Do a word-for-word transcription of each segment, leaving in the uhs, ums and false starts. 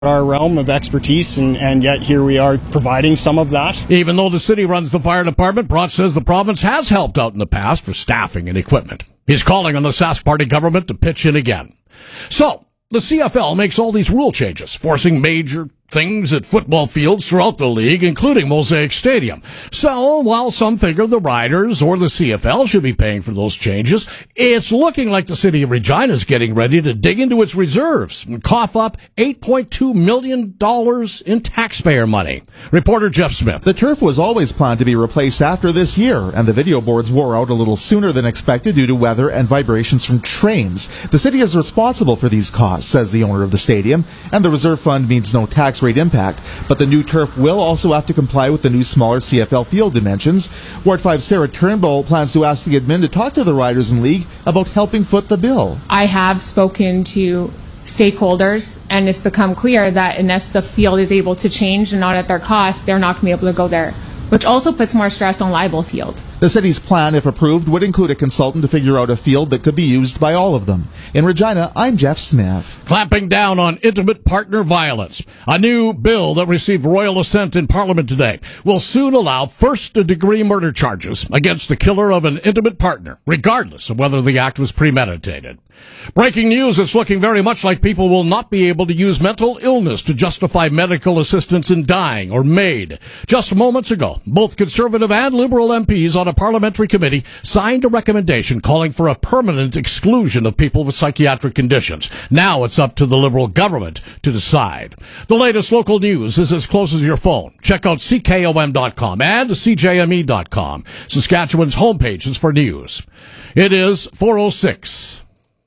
our realm of expertise, and, and yet here we are providing some of that. Even though the city runs the fire department, Brock says the province has helped out in the past for staffing and equipment. He's calling on the Sask Party government to pitch in again. So, the C F L makes all these rule changes, forcing major things at football fields throughout the league, including Mosaic Stadium. So, while some figure the Riders or the C F L should be paying for those changes, it's looking like the city of Regina is getting ready to dig into its reserves and cough up eight point two million dollars in taxpayer money. Reporter Jeff Smith. The turf was always planned to be replaced after this year, and the video boards wore out a little sooner than expected due to weather and vibrations from trains. The city is responsible for these costs, says the owner of the stadium, and the reserve fund means no tax rate impact. But the new turf will also have to comply with the new smaller C F L field dimensions. Ward five Sarah Turnbull plans to ask the admin to talk to the Riders and League about helping foot the bill. I have spoken to stakeholders, and it's become clear that unless the field is able to change and not at their cost, they're not going to be able to go there, which also puts more stress on Libel Field. The city's plan, if approved, would include a consultant to figure out a field that could be used by all of them. In Regina, I'm Jeff Smith. Clamping down on intimate partner violence. A new bill that received royal assent in Parliament today will soon allow first-degree murder charges against the killer of an intimate partner, regardless of whether the act was premeditated. Breaking news, it's looking very much like people will not be able to use mental illness to justify medical assistance in dying or MAID. Just moments ago, both Conservative and Liberal M Ps on a parliamentary committee signed a recommendation calling for a permanent exclusion of people with psychiatric conditions. Now it's up to the Liberal government to decide. The latest local news is as close as your phone. Check out C K O M dot com and C J M E dot com, Saskatchewan's homepages for news. It is four oh six.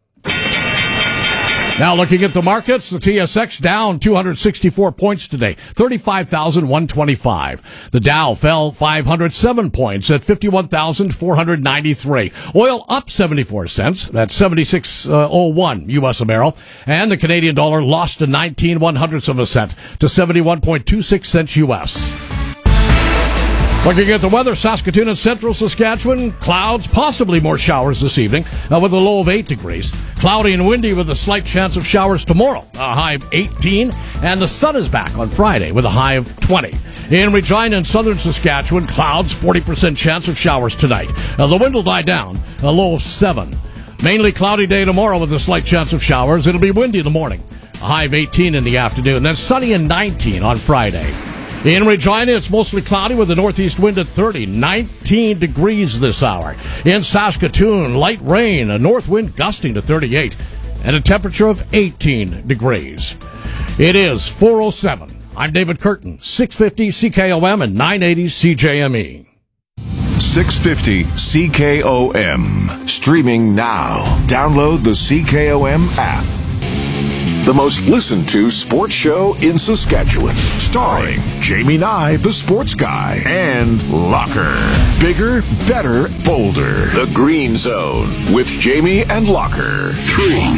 Now looking at the markets, the T S X down two hundred sixty-four points today, thirty-five thousand one hundred twenty-five. The Dow fell five hundred seven points at fifty-one thousand four hundred ninety-three. Oil up seventy-four cents at seventy-six oh one U S a barrel. And the Canadian dollar lost to nineteen one hundredths of a cent to seventy-one point two six cents U S. Looking at the weather, Saskatoon and central Saskatchewan, clouds, possibly more showers this evening, uh, with a low of eight degrees. Cloudy and windy with a slight chance of showers tomorrow, a high of eighteen, and the sun is back on Friday with a high of twenty. In Regina and southern Saskatchewan, clouds, forty percent chance of showers tonight. Uh, the wind will die down, a low of seven. Mainly cloudy day tomorrow with a slight chance of showers. It'll be windy in the morning, a high of eighteen in the afternoon, then sunny and nineteen on Friday. In Regina, it's mostly cloudy with a northeast wind at thirty, nineteen degrees this hour. In Saskatoon, light rain, a north wind gusting to thirty-eight, and a temperature of eighteen degrees. It is four oh seven. I'm David Curtin, six fifty C K O M and nine eighty C J M E. six fifty C K O M. Streaming now. Download the C K O M app. The most listened to sports show in Saskatchewan. Starring Jamie Nye, the sports guy, and Locker. Bigger, better, bolder. The Green Zone with Jamie and Locker. Three.